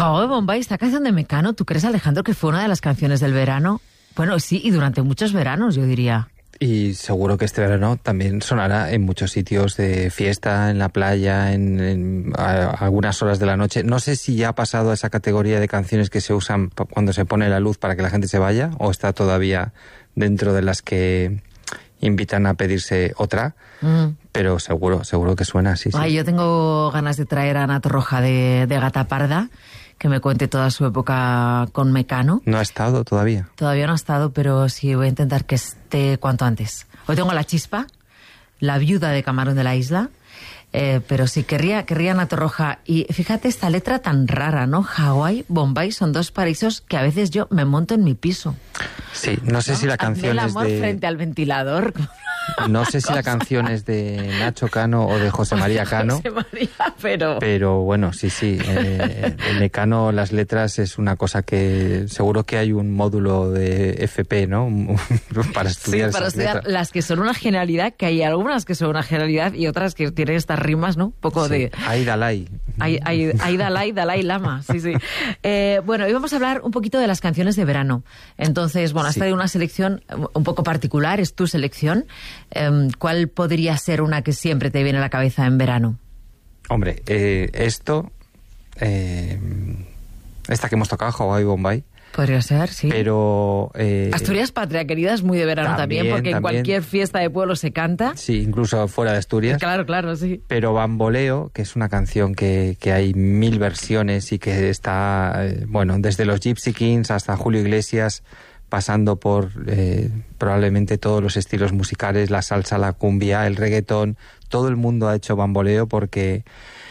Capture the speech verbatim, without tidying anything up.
Hawái Bombay, esta canción de Mecano, ¿tú crees, Alejandro, que fue una de las canciones del verano? Bueno, sí, y durante muchos veranos, yo diría. Y seguro que este verano también sonará en muchos sitios de fiesta, en la playa, en, en a, algunas horas de la noche. No sé si ya ha pasado a esa categoría de canciones que se usan cuando se pone la luz para que la gente se vaya, o está todavía dentro de las que invitan a pedirse otra, mm. pero seguro, seguro que suena, sí, sí. Ay, yo tengo ganas de traer a Ana Torroja de, de Gata Parda, que me cuente toda su época con Mecano. ¿No ha estado todavía? Todavía no ha estado, pero sí voy a intentar que esté cuanto antes. Hoy tengo La Chispa, la viuda de Camarón de la Isla, eh, pero sí, querría, querría Ana Torroja. Y fíjate esta letra tan rara, ¿no? Hawái, Bombay son dos paraísos que a veces yo me monto en mi piso. Sí, no sé ¿no? si la canción Hazme el es amor de... frente al ventilador. No sé si la canción es de Nacho Cano o de José María Cano. José María, pero... Pero bueno, sí, sí. Eh, en Mecano las letras es una cosa que seguro que hay un módulo de F P, ¿no? Para estudiar sí, para esas estudiar letras. Las que son una genialidad, que hay algunas que son una genialidad y otras que tienen estas rimas, ¿no? Un poco sí. de... Ay, Dalai. Ay, ay, ay, Dalai, Dalai Lama, sí, sí. Eh, bueno, hoy vamos a hablar un poquito de las canciones de verano. Entonces, bueno, has sí. traído una selección un poco particular, es tu selección. Eh, ¿Cuál podría ser una que siempre te viene a la cabeza en verano? Hombre, eh, esto, eh, esta que hemos tocado, Hawái Bombay. Podría ser, sí. Pero... Eh, Asturias Patria Querida es muy de verano también, también porque también, en cualquier fiesta de pueblo se canta. Sí, incluso fuera de Asturias. Claro, claro, sí. Pero Bamboleo, que es una canción que, que hay mil versiones y que está, eh, bueno, desde los Gypsy Kings hasta Julio Iglesias, pasando por eh, probablemente todos los estilos musicales, la salsa, la cumbia, el reggaetón, todo el mundo ha hecho Bamboleo porque